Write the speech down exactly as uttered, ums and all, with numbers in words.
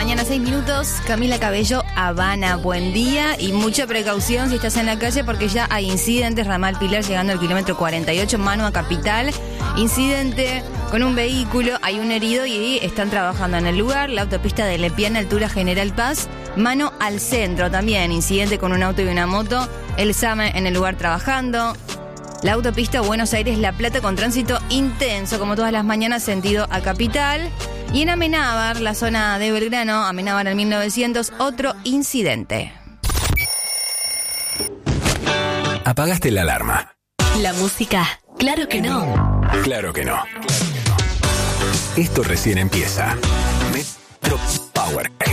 mañana, seis minutos. Camila Cabello, Habana, buen día. Y mucha precaución si estás en la calle porque ya hay incidentes. Ramal Pilar llegando al kilómetro cuarenta y ocho, mano a Capital. Incidente con un vehículo, hay un herido y están trabajando en el lugar. La autopista de Lepiana, altura General Paz, mano al centro también. Incidente con un auto y una moto. El S A M E en el lugar trabajando. La autopista Buenos Aires-La Plata con tránsito intenso, como todas las mañanas, sentido a Capital. Y en Amenábar, la zona de Belgrano, Amenábar en mil novecientos, otro incidente. Apagaste la alarma. La música, claro que no. Claro que no. Esto recién empieza. Metro Power.